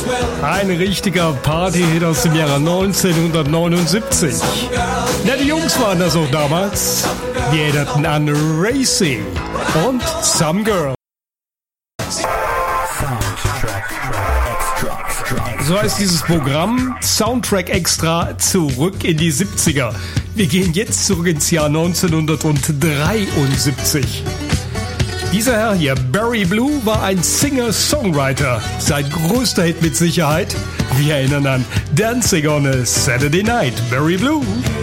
Ein richtiger Partyhit aus dem Jahre 1979. Ja, die Jungs waren das auch damals. Die erinnerten an Racing und Some Girl. So heißt dieses Programm, Soundtrack Extra, zurück in die 70er. Wir gehen jetzt zurück ins Jahr 1973. Dieser Herr hier, Barry Blue, war ein Singer-Songwriter. Sein größter Hit mit Sicherheit. Wir erinnern an Dancing on a Saturday Night, Barry Blue.